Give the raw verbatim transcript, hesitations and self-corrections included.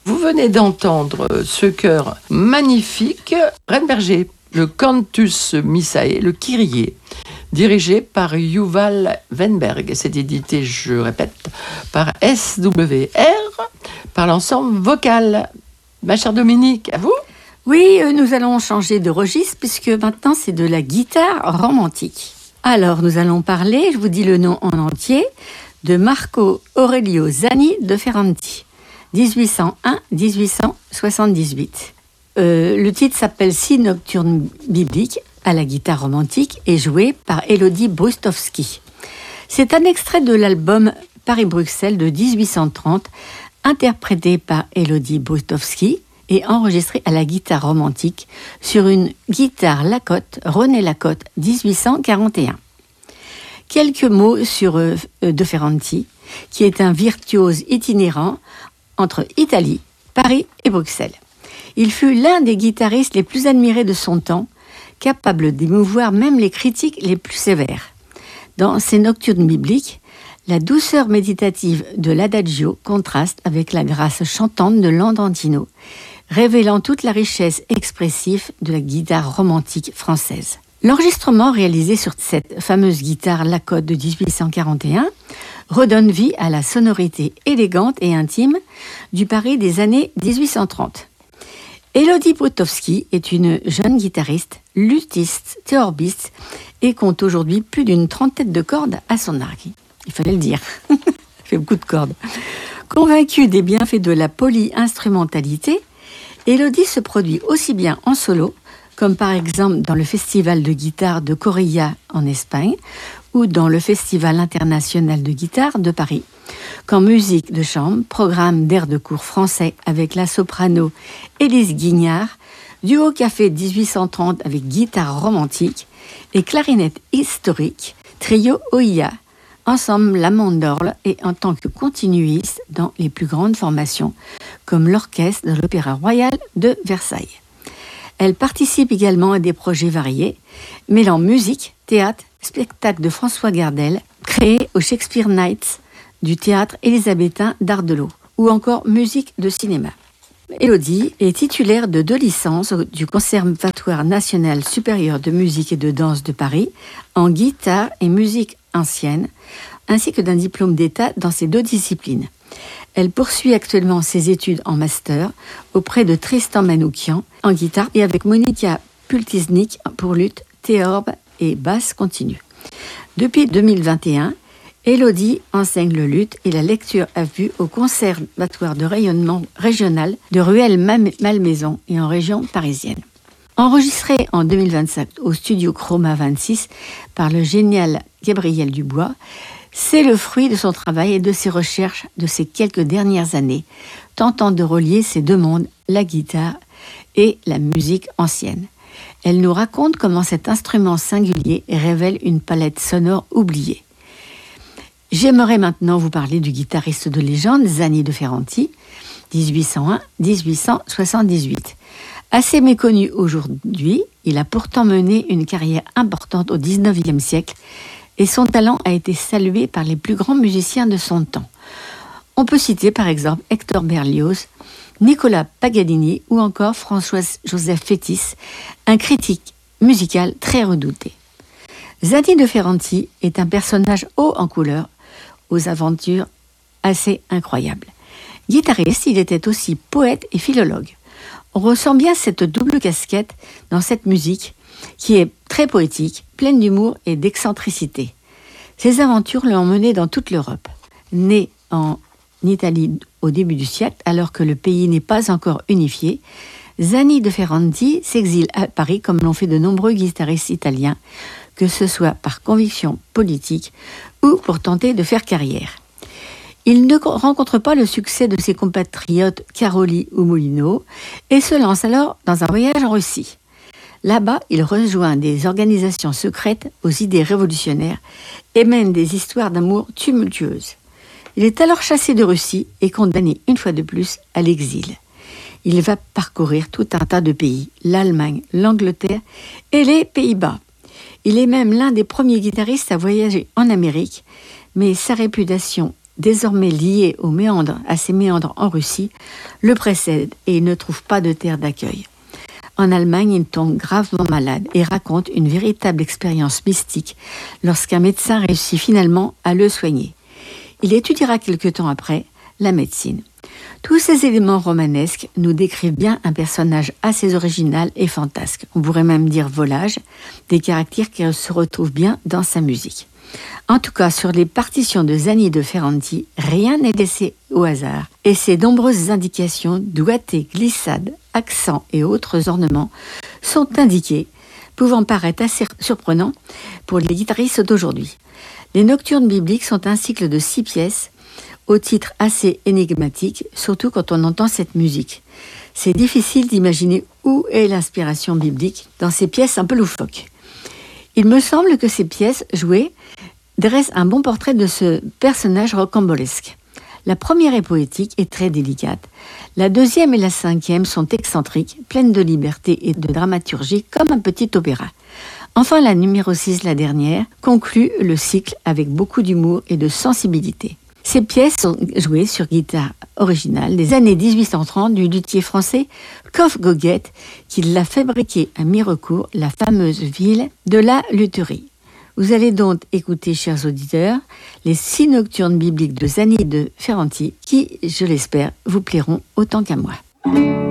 Vous venez d'entendre ce chœur magnifique, Renberger, le Cantus Missae, le Kyrie, dirigé par Yuval Weinberg. C'est édité, je répète, par S W R, par l'ensemble vocal. Ma chère Dominique, à vous? Oui, nous allons changer de registre puisque maintenant c'est de la guitare romantique. Alors nous allons parler, je vous dis le nom en entier, de Marco Aurelio Zanni de Ferranti, dix-huit cent un à dix-huit cent soixante-dix-huit. Euh, le titre s'appelle Six nocturnes bibliques à la guitare romantique et joué par Élodie Brustowski. C'est un extrait de l'album Paris-Bruxelles de dix-huit cent trente, interprété par Élodie Brustowski et enregistré à la guitare romantique sur une guitare Lacotte, René Lacotte, dix-huit cent quarante et un. Quelques mots sur euh, De Ferranti, qui est un virtuose itinérant entre Italie, Paris et Bruxelles. Il fut l'un des guitaristes les plus admirés de son temps, capable d'émouvoir même les critiques les plus sévères. Dans ses nocturnes bibliques, la douceur méditative de l'adagio contraste avec la grâce chantante de l'andantino, révélant toute la richesse expressive de la guitare romantique française. L'enregistrement réalisé sur cette fameuse guitare Lacotte de dix-huit cent quarante et un redonne vie à la sonorité élégante et intime du Paris des années dix-huit cent trente. Élodie Brustowski est une jeune guitariste, luthiste, théorbiste et compte aujourd'hui plus d'une trentaine de cordes à son arc. Il fallait le dire, elle fait beaucoup de cordes. Convaincue des bienfaits de la polyinstrumentalité, Élodie se produit aussi bien en solo, comme par exemple dans le Festival de guitare de Corella en Espagne ou dans le Festival international de guitare de Paris, qu'en musique de chambre, programme d'air de cour français avec la soprano Élise Guignard, duo café dix-huit cent trente avec guitare romantique et clarinette historique, trio O I A, ensemble la mandorle et en tant que continuiste dans les plus grandes formations, comme l'orchestre de l'Opéra Royal de Versailles. Elle participe également à des projets variés, mêlant musique, théâtre, spectacle de François Gardel, créé au Shakespeare Nights du théâtre élisabétain d'Ardelot, ou encore musique de cinéma. Élodie est titulaire de deux licences du Conservatoire national supérieur de musique et de danse de Paris en guitare et musique ancienne, ainsi que d'un diplôme d'État dans ces deux disciplines. Elle poursuit actuellement ses études en master auprès de Tristan Manoukian en guitare et avec Monika Pultiznik pour luth, théorbe et basse continue. Depuis deux mille vingt et un, Élodie enseigne le luth et la lecture à vue au Conservatoire de rayonnement régional de Rueil-Malmaison et en région parisienne. Enregistrée en deux mille vingt-cinq au studio Chroma vingt-six par le génial Gabriel Dubois, c'est le fruit de son travail et de ses recherches de ces quelques dernières années, tentant de relier ces deux mondes, la guitare et la musique ancienne. Elle nous raconte comment cet instrument singulier révèle une palette sonore oubliée. J'aimerais maintenant vous parler du guitariste de légende Zanni de Ferranti, dix-huit cent un à dix-huit cent soixante-dix-huit. Assez méconnu aujourd'hui, il a pourtant mené une carrière importante au dix-neuvième siècle et son talent a été salué par les plus grands musiciens de son temps. On peut citer par exemple Hector Berlioz, Nicolas Paganini ou encore François-Joseph Fétis, un critique musical très redouté. Zanni de Ferranti est un personnage haut en couleur, aux aventures assez incroyables. Guitariste, il était aussi poète et philologue. On ressent bien cette double casquette dans cette musique qui est très poétique, pleine d'humour et d'excentricité. Ses aventures l'ont mené dans toute l'Europe. Né en Italie au début du siècle, alors que le pays n'est pas encore unifié, Zanni de Ferranti s'exile à Paris comme l'ont fait de nombreux guitaristes italiens, que ce soit par conviction politique ou pour tenter de faire carrière. Il ne rencontre pas le succès de ses compatriotes Caroli ou Molino et se lance alors dans un voyage en Russie. Là-bas, il rejoint des organisations secrètes aux idées révolutionnaires et mène des histoires d'amour tumultueuses. Il est alors chassé de Russie et condamné une fois de plus à l'exil. Il va parcourir tout un tas de pays, l'Allemagne, l'Angleterre et les Pays-Bas. Il est même l'un des premiers guitaristes à voyager en Amérique, mais sa réputation désormais lié aux méandres, à ces méandres en Russie, le précède et il ne trouve pas de terre d'accueil. En Allemagne, il tombe gravement malade et raconte une véritable expérience mystique lorsqu'un médecin réussit finalement à le soigner. Il étudiera quelque temps après la médecine. Tous ces éléments romanesques nous décrivent bien un personnage assez original et fantasque. On pourrait même dire volage, des caractères qui se retrouvent bien dans sa musique. En tout cas, sur les partitions de Zanni de Ferranti, rien n'est laissé au hasard. Et ces nombreuses indications, doigtés, glissades, accents et autres ornements sont indiqués, pouvant paraître assez surprenants pour les guitaristes d'aujourd'hui. Les Nocturnes bibliques sont un cycle de six pièces, au titre assez énigmatique, surtout quand on entend cette musique. C'est difficile d'imaginer où est l'inspiration biblique dans ces pièces un peu loufoques. Il me semble que ces pièces jouées dressent un bon portrait de ce personnage rocambolesque. La première est poétique et très délicate. La deuxième et la cinquième sont excentriques, pleines de liberté et de dramaturgie, comme un petit opéra. Enfin, la numéro six, la dernière, conclut le cycle avec beaucoup d'humour et de sensibilité. Ces pièces sont jouées sur guitare originale des années dix-huit cent trente du luthier français Kof Goguet, qui l'a fabriquée à Mirecourt, la fameuse ville de la lutherie. Vous allez donc écouter, chers auditeurs, les six nocturnes bibliques de Zanni de Ferranti, qui, je l'espère, vous plairont autant qu'à moi.